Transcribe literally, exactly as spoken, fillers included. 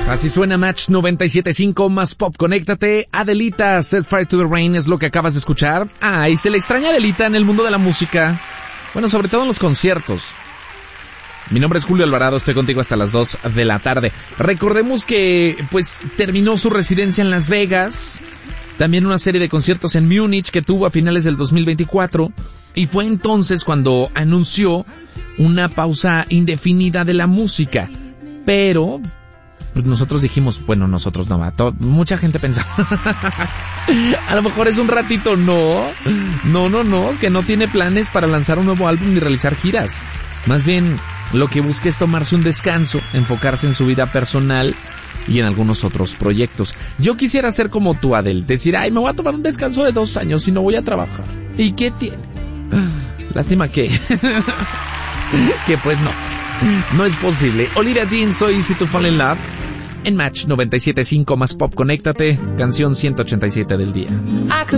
Así suena Match noventa y siete punto cinco más pop. Conéctate. Adelita, Set Fire to the Rain es lo que acabas de escuchar. Ah, y se le extraña a Adelita en el mundo de la música. Bueno, sobre todo en los conciertos. Mi nombre es Julio Alvarado, estoy contigo hasta las dos de la tarde. Recordemos que, pues, terminó su residencia en Las Vegas. También una serie de conciertos en Múnich que tuvo a finales del dos mil veinticuatro. Y fue entonces cuando anunció una pausa indefinida de la música. Pero pues nosotros dijimos, bueno, nosotros no, to- mucha gente pensaba, a lo mejor es un ratito, no, no, no, no, que no tiene planes para lanzar un nuevo álbum ni realizar giras. Más bien, lo que busca es tomarse un descanso, enfocarse en su vida personal y en algunos otros proyectos. Yo quisiera ser como tú, Adel, decir, ay, me voy a tomar un descanso de dos años y no voy a trabajar. ¿Y qué tiene? Lástima que, que pues no. No es posible. Olivia Dean, soy Easy to Fall in Love. En Match noventa y siete punto cinco más pop, conéctate. Canción ciento ochenta y siete del día.